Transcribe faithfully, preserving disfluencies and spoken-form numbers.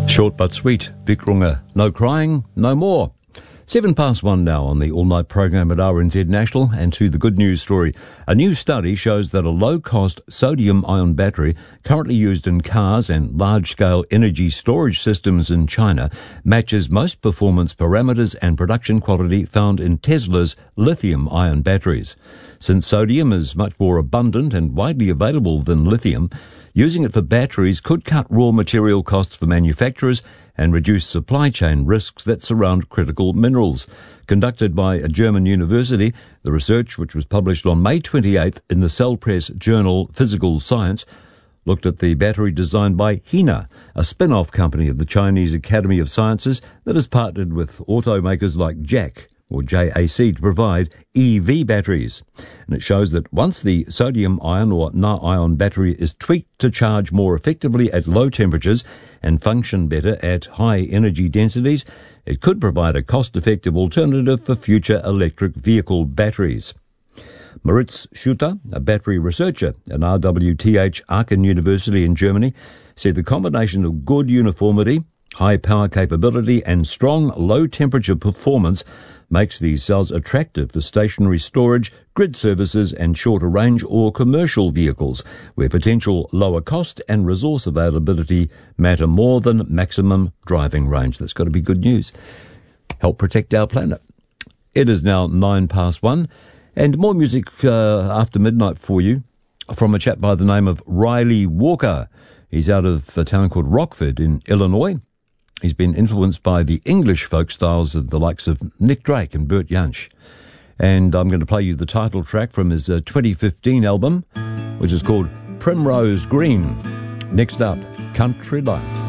Short but sweet, Vic Runga. No crying, no more. Seven past one now on the all-night program at R N Z National, and to the good news story. A new study shows that a low-cost sodium-ion battery currently used in cars and large-scale energy storage systems in China matches most performance parameters and production quality found in Tesla's lithium-ion batteries. Since sodium is much more abundant and widely available than lithium, using it for batteries could cut raw material costs for manufacturers and reduce supply chain risks that surround critical minerals. Conducted by a German university, the research, which was published on May twenty-eighth in the Cell Press journal Physical Science, looked at the battery designed by Hina, a spin-off company of the Chinese Academy of Sciences that has partnered with automakers like J A C, or J A C, to provide E V batteries. And it shows that once the sodium-ion or Na-ion battery is tweaked to charge more effectively at low temperatures and function better at high energy densities, it could provide a cost-effective alternative for future electric vehicle batteries. Moritz Schutter, a battery researcher at R W T H Aachen University in Germany, said the combination of good uniformity, high power capability and strong low-temperature performance makes these cells attractive for stationary storage, grid services and shorter range or commercial vehicles, where potential lower cost and resource availability matter more than maximum driving range. That's got to be good news. Help protect our planet. It is now nine past one, and more music uh, after midnight for you from a chap by the name of Riley Walker. He's out of a town called Rockford in Illinois. He's been influenced by the English folk styles of the likes of Nick Drake and Bert Jansch. And I'm going to play you the title track from his uh, twenty fifteen album, which is called Primrose Green. Next up, Country Life.